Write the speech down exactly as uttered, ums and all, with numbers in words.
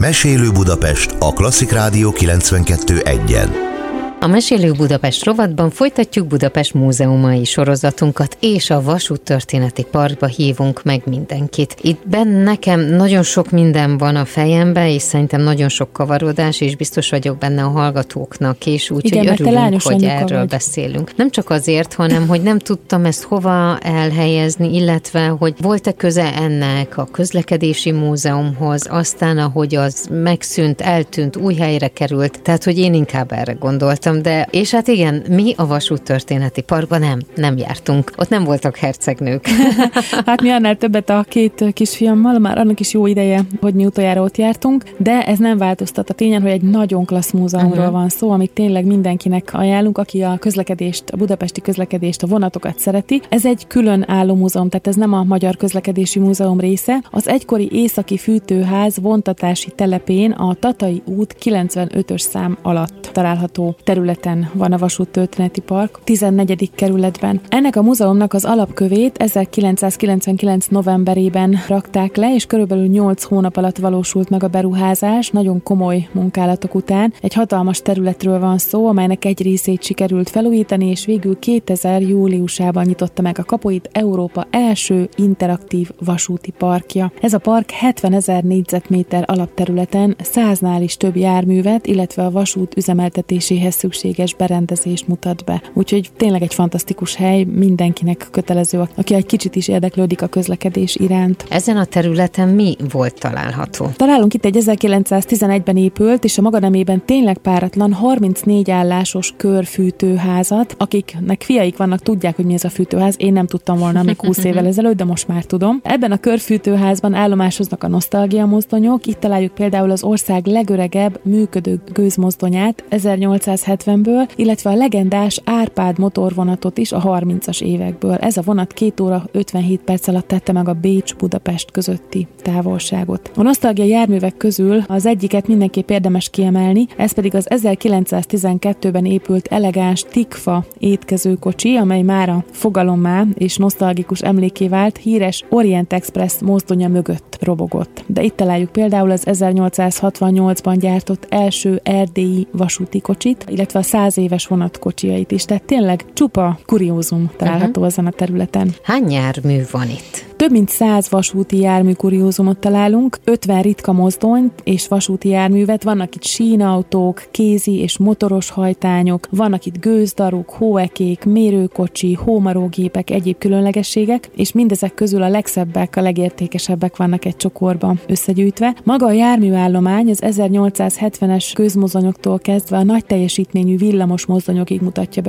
Mesélő Budapest a Klasszik Rádió kilencvenkettő egyen. A Mesélő Budapest rovatban folytatjuk Budapest múzeumai sorozatunkat, és a Vasúttörténeti Parkba hívunk meg mindenkit. Itt benne nekem nagyon sok minden van a fejembe, és szerintem nagyon sok kavarodás, és biztos vagyok benne a hallgatóknak is, úgyhogy örülünk, hogy erről vagy. beszélünk. Nem csak azért, hanem hogy nem tudtam ezt hova elhelyezni, illetve hogy volt-e köze ennek a közlekedési múzeumhoz, aztán ahogy az megszűnt, eltűnt, új helyre került, tehát hogy én inkább erre gondoltam. De, és hát igen, mi a Vasúttörténeti Parkban nem, nem jártunk. Ott nem voltak hercegnők. Hát mi annál többet a két kisfiammal, már annak is jó ideje, hogy mi utoljára ott jártunk, de ez nem változtat a tényen, hogy egy nagyon klassz múzeumról uh-huh. van szó, amit tényleg mindenkinek ajánlunk, aki a közlekedést, a budapesti közlekedést, a vonatokat szereti. Ez egy külön álló múzeum, tehát ez nem a Magyar Közlekedési Múzeum része. Az egykori északi fűtőház vontatási telepén a Tatai út kilencvenötös szám alatt található területen van a Vasúttörténeti Park, tizennegyedik kerületben. Ennek a múzeumnak az alapkövét ezerkilencszázkilencvenkilenc novemberében rakták le, és körülbelül nyolc hónap alatt valósult meg a beruházás, nagyon komoly munkálatok után. Egy hatalmas területről van szó, amelynek egy részét sikerült felújítani, és végül kétezer júliusában nyitotta meg a kapuit Európa első interaktív vasúti parkja. Ez a park hetvenezer négyzetméter alapterületen száznál is több járművet, illetve a vasút üzemeltetéséhez szükséges berendezést mutat be. Úgyhogy tényleg egy fantasztikus hely, mindenkinek kötelező, aki egy kicsit is érdeklődik a közlekedés iránt. Ezen a területen mi volt található? Találunk itt egy ezerkilencszáztizenegyben épült, és a maga nemében tényleg páratlan harmincnégy állásos körfűtőházat. Akiknek fiaik vannak, tudják, hogy mi ez a fűtőház. Én nem tudtam volna még húsz évvel ezelőtt, de most már tudom. Ebben a körfűtőházban állomásoznak a nosztalgia mozdonyok. Itt találjuk például az ország legöregebb működő gőzmozdonyát ezernyolcszázhetvenből, illetve a legendás Árpád motorvonatot is a harmincas évekből. Ez a vonat két óra ötvenhét perc alatt tette meg a Bécs-Budapest közötti távolságot. A nosztalgia járművek közül az egyiket mindenképp érdemes kiemelni, ez pedig az ezerkilencszáztizenkettőben épült elegáns Tikfa étkezőkocsi, amely mára fogalommá és nosztalgikus emléké vált, híres Orient Express mozdonya mögött robogott. De itt találjuk például az ezernyolcszázhatvannyolcban gyártott első erdélyi vasúti kocsit, illetve a száz éves vonatkocsiait is. Tehát tényleg csupa kuriózum található uh-huh. ezen a területen. Hány jármű van itt? Több mint száz vasúti jármű kuriózumot találunk, ötven ritka mozdonyt és vasúti járművet, vannak itt sínautók, kézi és motoros hajtányok, vannak itt gőzdaruk, hóekék, mérőkocsi, hómarógépek, egyéb különlegességek, és mindezek közül a legszebbek, a legértékesebbek vannak egy csokorba összegyűjtve. Maga a járműállomány az ezernyolcszázhetvenes gőzmozdonyoktól kezdve a nagy teljesítményű villamos mozdonyokig mutatja be